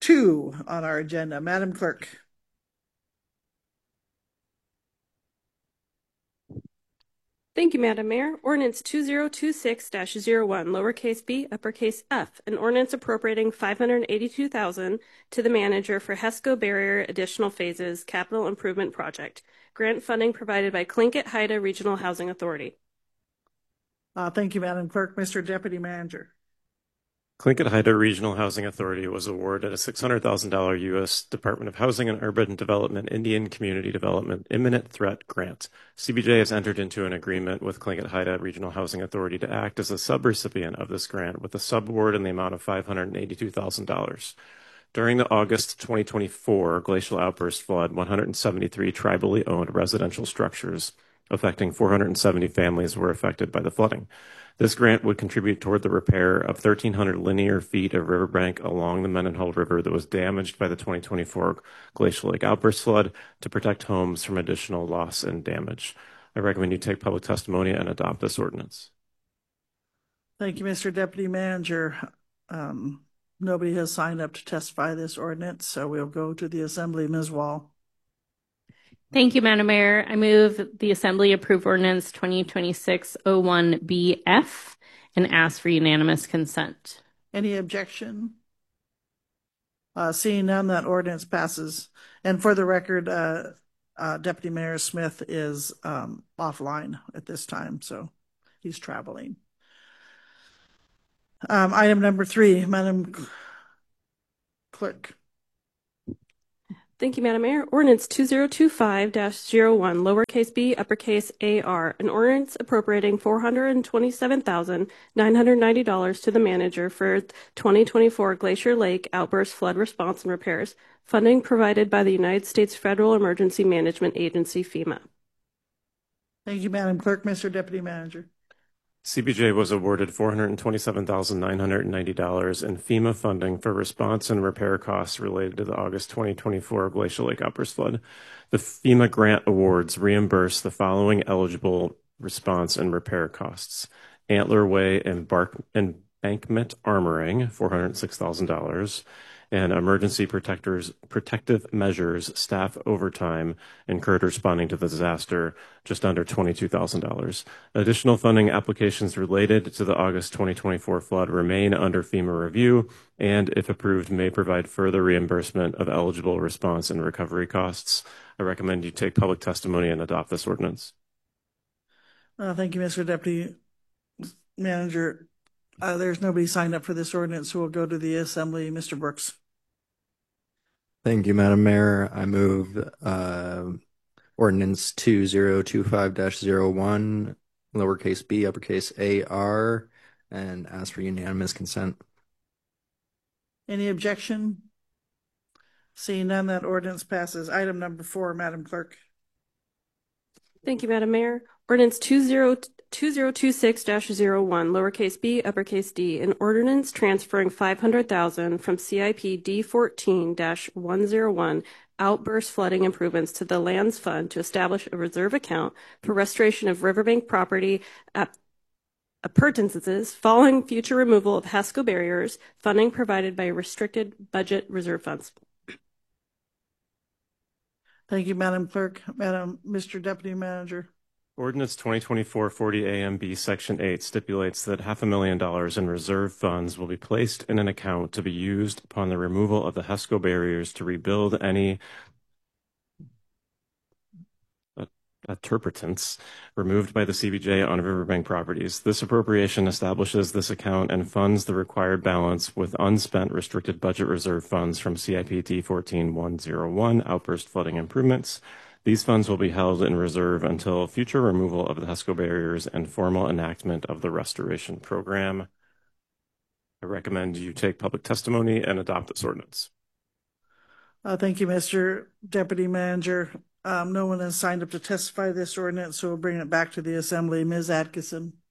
2 on our agenda. Madam Clerk. Thank you, Madam Mayor. Ordinance 2026-01, lowercase b, uppercase f, an ordinance appropriating $582,000 to the manager for HESCO Barrier Additional Phases Capital Improvement Project. Grant funding provided by Tlingit Haida Regional Housing Authority. Thank you, Madam Clerk. Mr. Deputy Manager. Tlingit Haida Regional Housing Authority was awarded a $600,000 U.S. Department of Housing and Urban Development Indian Community Development Imminent Threat Grant. CBJ has entered into an agreement with Tlingit Haida Regional Housing Authority to act as a subrecipient of this grant with a subaward in the amount of $582,000. During the August 2024 glacial outburst flood, 173 tribally owned residential structures affecting 470 families were affected by the flooding. This grant would contribute toward the repair of 1,300 linear feet of riverbank along the Mendenhall River that was damaged by the 2024 glacial lake outburst flood to protect homes from additional loss and damage. I recommend you take public testimony and adopt this ordinance. Thank you, Mr. Deputy Manager. Nobody has signed up to testify this ordinance, so we'll go to the Assembly. Ms. Wall. Thank you, Madam Mayor. I move the Assembly approve ordinance 2026-01BF and ask for unanimous consent. Any objection? Seeing none, that ordinance passes. And for the record, Deputy Mayor Smith is offline at this time, so he's traveling. Item number 3, Madam Clerk. Thank you, Madam Mayor. Ordinance 2025-01, lowercase b, uppercase AR, an ordinance appropriating $427,990 to the manager for 2024 Glacier Lake outburst flood response and repairs. Funding provided by the United States Federal Emergency Management Agency, FEMA. Thank you, Madam Clerk. Mr. Deputy Manager. CBJ was awarded $427,990 in FEMA funding for response and repair costs related to the August 2024 glacial lake outburst flood. The FEMA grant awards reimburse the following eligible response and repair costs: Antler Way embankment armoring, $406,000, and emergency protective measures staff overtime incurred responding to the disaster, just under $22,000. Additional funding applications related to the August 2024 flood remain under FEMA review, and if approved, may provide further reimbursement of eligible response and recovery costs. I recommend you take public testimony and adopt this ordinance. Thank you, Mr. Deputy Manager. There's nobody signed up for this ordinance, so we'll go to the Assembly. Mr. Brooks. Thank you, Madam Mayor. I move ordinance 2025-01, lowercase b, uppercase AR, and ask for unanimous consent. Any objection? Seeing none, that ordinance passes. Item number 4, Madam Clerk. Thank you, Madam Mayor. Ordinance 2026-01, lowercase b, uppercase d, an ordinance transferring $500,000 from CIP D14-101 outburst flooding improvements to the Lands Fund to establish a reserve account for restoration of riverbank property appurtenances following future removal of HESCO barriers, funding provided by restricted budget reserve funds. Thank you, Madam Clerk. Mr. Deputy Manager. Ordinance 2024-40 AMB Section 8 stipulates that $500,000 in reserve funds will be placed in an account to be used upon the removal of the HESCO barriers to rebuild any appurtenances removed by the CBJ on riverbank properties. This appropriation establishes this account and funds the required balance with unspent restricted budget reserve funds from CIP D14-101 outburst flooding improvements. These funds will be held in reserve until future removal of the HESCO barriers and formal enactment of the restoration program. I recommend you take public testimony and adopt this ordinance. Thank you, Mr. Deputy Manager. No one has signed up to testify this ordinance, so we'll bring it back to the Assembly. Ms. Atkinson.